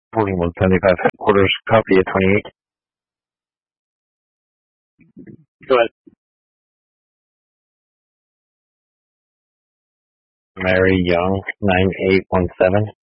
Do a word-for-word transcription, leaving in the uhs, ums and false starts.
forty-one seventy-five headquarters, copy at twenty-eight. Go ahead. Mary Young, nine eight one seven.